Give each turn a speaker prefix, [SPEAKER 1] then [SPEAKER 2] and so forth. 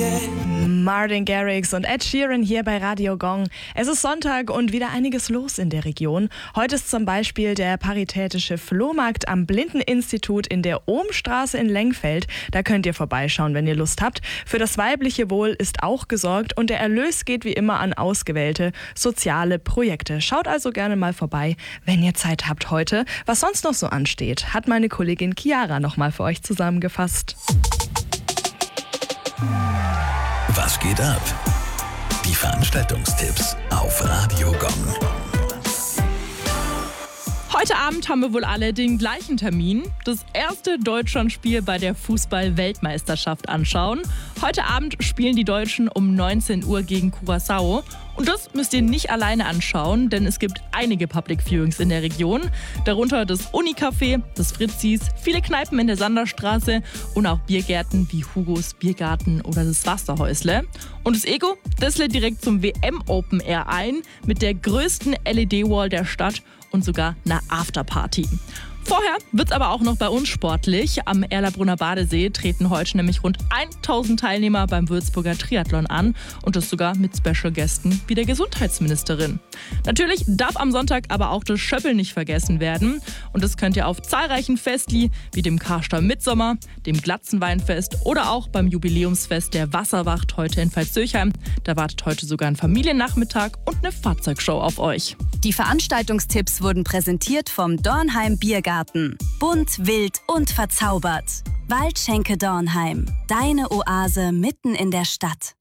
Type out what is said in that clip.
[SPEAKER 1] Martin Garrix und Ed Sheeran hier bei Radio Gong. Es ist Sonntag und wieder einiges los in der Region. Heute ist zum Beispiel der paritätische Flohmarkt am Blindeninstitut in der Ohmstraße in Lengfeld. Da könnt ihr vorbeischauen, wenn ihr Lust habt. Für das weibliche Wohl ist auch gesorgt und der Erlös geht wie immer an ausgewählte soziale Projekte. Schaut also gerne mal vorbei, wenn ihr Zeit habt heute. Was sonst noch so ansteht, hat meine Kollegin Chiara noch mal für euch zusammengefasst.
[SPEAKER 2] Was geht ab? Die Veranstaltungstipps auf Radio Gong.
[SPEAKER 3] Heute Abend haben wir wohl alle den gleichen Termin. Das erste Deutschlandspiel bei der Fußball-Weltmeisterschaft anschauen. Heute Abend spielen die Deutschen um 19 Uhr gegen Curaçao. Und das müsst ihr nicht alleine anschauen, denn es gibt einige Public Viewings in der Region. Darunter das Unicafé, das Fritzis, viele Kneipen in der Sanderstraße und auch Biergärten wie Hugos Biergarten oder das Wasserhäusle. Und das Ego, das lädt direkt zum WM Open Air ein mit der größten LED-Wall der Stadt und sogar einer Afterparty. Vorher wird's aber auch noch bei uns sportlich. Am Erlabrunner Badesee treten heute nämlich rund 1000 Teilnehmer beim Würzburger Triathlon an und das sogar mit Special-Gästen wie der Gesundheitsministerin. Natürlich darf am Sonntag aber auch das Schöppel nicht vergessen werden und das könnt ihr auf zahlreichen Festli wie dem Karster Mitsommer, dem Glatzenweinfest oder auch beim Jubiläumsfest der Wasserwacht heute in Pfalz-Zürchheim. Da wartet heute sogar ein Familiennachmittag und eine Fahrzeugshow auf euch.
[SPEAKER 4] Die Veranstaltungstipps wurden präsentiert vom Dornheim Biergarten. Bunt, wild und verzaubert. Waldschenke Dornheim. Deine Oase mitten in der Stadt.